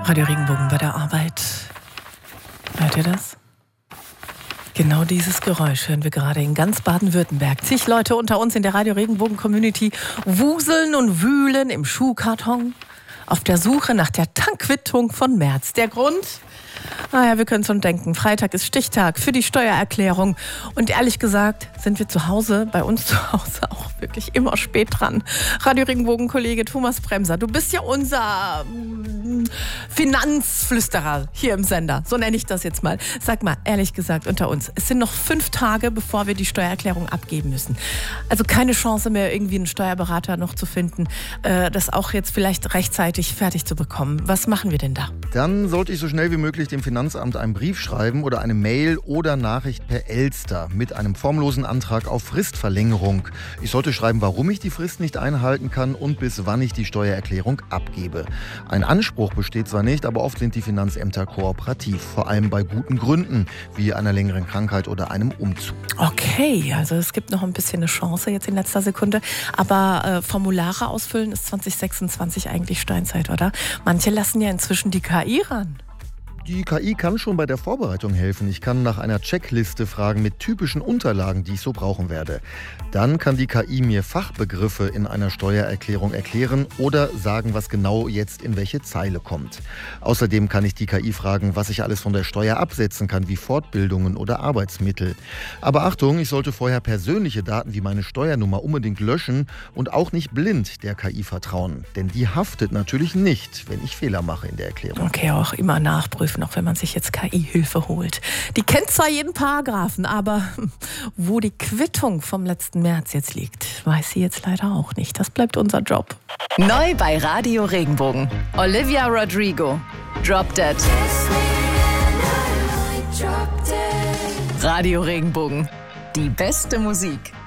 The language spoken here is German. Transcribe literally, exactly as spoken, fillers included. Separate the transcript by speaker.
Speaker 1: Radio Regenbogen bei der Arbeit. Hört ihr das? Genau dieses Geräusch hören wir gerade in ganz Baden-Württemberg. Zig Leute unter uns in der Radio Regenbogen Community wuseln und wühlen im Schuhkarton auf der Suche nach der Tankquittung von März. Der Grund? Naja, wir können schon denken, Freitag ist Stichtag für die Steuererklärung. Und ehrlich gesagt sind wir zu Hause, bei uns zu Hause auch wirklich immer spät dran. Radio Regenbogen-Kollege Thomas Bremser, du bist ja unser mm, Finanzflüsterer hier im Sender. So nenne ich das jetzt mal. Sag mal, ehrlich gesagt, unter uns, es sind noch fünf Tage, bevor wir die Steuererklärung abgeben müssen. Also keine Chance mehr, irgendwie einen Steuerberater noch zu finden, äh, das auch jetzt vielleicht rechtzeitig fertig zu bekommen. Was machen wir denn da?
Speaker 2: Dann sollte ich so schnell wie möglich dem Finanzamt einen Brief schreiben oder eine Mail oder Nachricht per Elster mit einem formlosen Antrag auf Fristverlängerung. Ich sollte schreiben, warum ich die Frist nicht einhalten kann und bis wann ich die Steuererklärung abgebe. Ein Anspruch besteht zwar nicht, aber oft sind die Finanzämter kooperativ, vor allem bei guten Gründen, wie einer längeren Krankheit oder einem Umzug.
Speaker 1: Okay, also es gibt noch ein bisschen eine Chance jetzt in letzter Sekunde, aber äh, Formulare ausfüllen ist zwanzig sechsundzwanzig eigentlich Steinzeit, oder? Manche lassen ja inzwischen die K I ran.
Speaker 2: Die K I kann schon bei der Vorbereitung helfen. Ich kann nach einer Checkliste fragen mit typischen Unterlagen, die ich so brauchen werde. Dann kann die K I mir Fachbegriffe in einer Steuererklärung erklären oder sagen, was genau jetzt in welche Zeile kommt. Außerdem kann ich die K I fragen, was ich alles von der Steuer absetzen kann, wie Fortbildungen oder Arbeitsmittel. Aber Achtung, ich sollte vorher persönliche Daten wie meine Steuernummer unbedingt löschen und auch nicht blind der K I vertrauen. Denn die haftet natürlich nicht, wenn ich Fehler mache in der Erklärung.
Speaker 1: Okay, auch immer nachprüfen, auch wenn man sich jetzt K I-Hilfe holt. Die kennt zwar jeden Paragraphen, aber wo die Quittung vom letzten März jetzt liegt, weiß sie jetzt leider auch nicht. Das bleibt unser Job.
Speaker 3: Neu bei Radio Regenbogen. Olivia Rodrigo. Drop Dead. Radio Regenbogen. Die beste Musik.